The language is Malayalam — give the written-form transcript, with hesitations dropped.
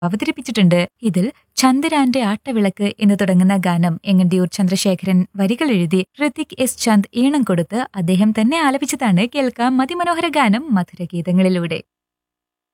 അവതരിപ്പിച്ചിട്ടുണ്ട്. ഇതിൽ ചന്ദ്രാന്റെ ആട്ടവിളക്ക് എന്ന് തുടങ്ങുന്ന ഗാനം എങ്ങണ്ടിയൂർ ചന്ദ്രശേഖരൻ വരികൾ എഴുതി ഋതിക് എസ് ചന്ദ് ഈണം കൊടുത്ത് അദ്ദേഹം തന്നെ ആലപിച്ചതാണ്. കേൾക്കാം അതിമനോഹര ഗാനം മധുരഗീതങ്ങളിലൂടെ.